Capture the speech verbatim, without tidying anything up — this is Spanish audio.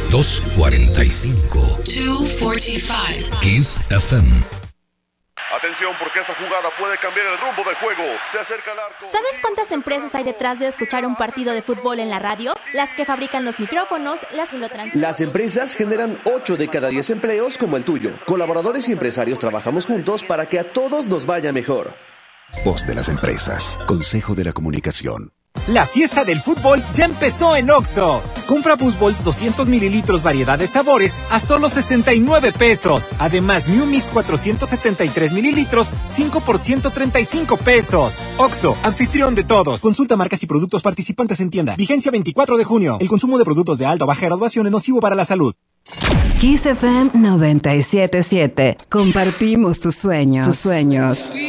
doscientos cuarenta y cinco. doscientos cuarenta y cinco. Kiss F M. Atención, porque esta jugada puede cambiar el rumbo del juego. Se acerca al arco. ¿Sabes cuántas empresas hay detrás de escuchar un partido de fútbol en la radio? Las que fabrican los micrófonos, las que lo transmiten. Las empresas generan ocho de cada diez empleos como el tuyo. Colaboradores y empresarios trabajamos juntos para que a todos nos vaya mejor. Voz de las empresas. Consejo de la Comunicación. La fiesta del fútbol ya empezó en Oxxo. Compra Buzz doscientos mililitros variedad de sabores a solo sesenta y nueve pesos. Además, New Mix cuatrocientos setenta y tres mililitros, cinco por ciento treinta y cinco pesos. Oxxo, anfitrión de todos. Consulta marcas y productos participantes en tienda. Vigencia veinticuatro de junio. El consumo de productos de alta o baja graduación es nocivo para la salud. Kiss F M noventa y siete punto siete. Compartimos tus sueños. Tus sueños.